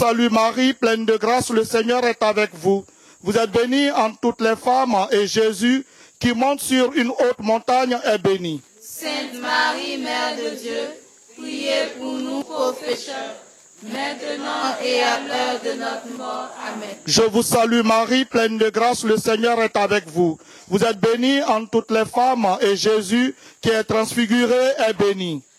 salue Marie, pleine de grâce, le Seigneur est avec vous. Vous êtes bénie entre toutes les femmes, et Jésus, qui monte sur une haute montagne, est béni. Sainte Marie, Mère de Dieu, priez pour nous pauvres pécheurs, maintenant et à l'heure de notre mort. Amen. Je vous salue Marie, pleine de grâce, le Seigneur est avec vous. Vous êtes bénie entre toutes les femmes, et Jésus, qui est transfiguré, est béni.